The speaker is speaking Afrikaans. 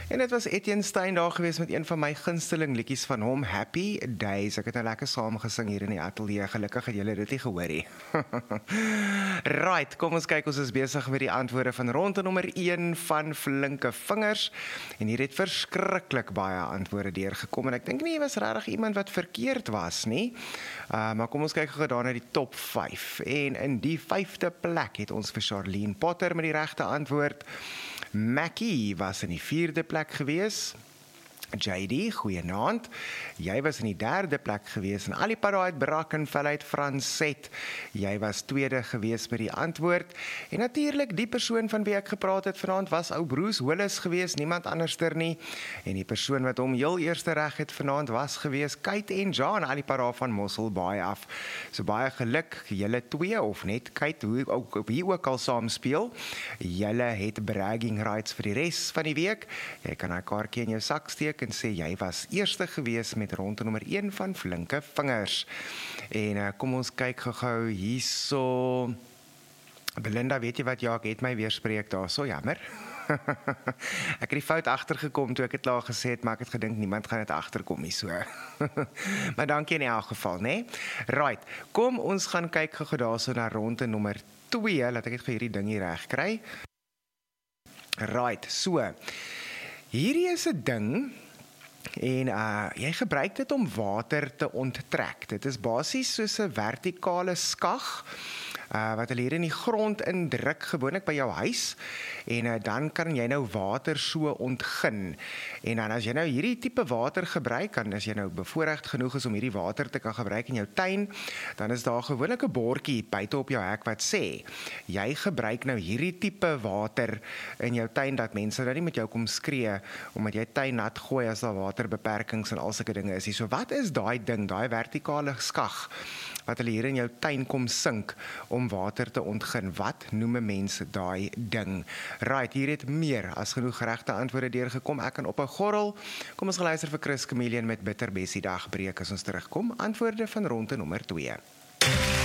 En dit was Etienne Stein daar gewees met een van my gunsteling liedjies van hom, Happy Days. Ek het nou lekker saam gesing hier in die ateljee. Gelukkig het julle dit nie gehoor nie. Right, kom ons kyk, ons is besig met die antwoorde van ronde nommer 1 van Flinke Vingers. En hier het verskriklik baie antwoorde deurgekom. En ek dink nie, was regtig iemand wat verkeerd was nie. Maar kom ons kyk gou daar na die top 5. En in die 5de plek het ons vir Charlene Potter met die regte antwoord. Mackie was in die 4de plek gewees. JD, goeienaand. Jy was in die 3de plek gewees en Aliparaat Brackenfell uit Franset. Jy was 2de gewees met die antwoord. En natuurlik die persoon van wie ek gepraat het vanaand was ou Bruce Willis gewees, niemand anderster nie. En die persoon wat hom heel eerste reg het vanaand was gewees Kate en John Aliparaat van Mosselbaai af. So baie geluk, julle twee of net Kate, wie ook al saam speel. Julle het bragging rights vir die res van die week. Jy kan 'n kaartjie in jou sak steek en sê jy was eerste gewees met ronde nommer 1 van Flinke Vingers. En kom ons kyk gou hierso. Belinda, weet jy wat, ja, ek het my weer spreek daar, so jammer. Ek het die fout agtergekom toe ek het klaar gesê het, maar ek het gedink niemand gaan dit agterkom nie so. Maar dankie in elk geval, né? Right, kom ons gaan kyk gou daarso na ronde nommer 2, laat ek net hierdie ding hier reg kry. Right, so. Hierdie is 'n ding en jy gebruik dit om water te onttrek. Dit is basies soos 'n vertikale skag wat hulle hier in die grond indruk, gewoonlik by jou huis, en dan kan jy nou water so ontgin. En dan as jy nou hierdie tipe water gebruik, en as jy nou bevoorreg genoeg is om hierdie water te kan gebruik in jou tuin, dan is daar gewoonlik 'n bordjie buite op jou hek wat sê, jy gebruik nou hierdie tipe water in jou tuin, dat mense nou nie met jou kom skree, omdat jy tuin nat gooi as daar waterbeperkings en al sulke dinge is. So wat is daai ding, daai vertikale skag, wat hulle hier in jou tuin kom sink, om water te ontgin? Wat noem 'n mens daai ding? Right, hier het meer as genoeg regte antwoorde deurgekom. Ek kan op 'n gorrel. Kom ons gaan luister vir Chris Chameleon met Bitter Bessie Dagbreek as ons terugkom. Antwoorde van ronde nommer 2.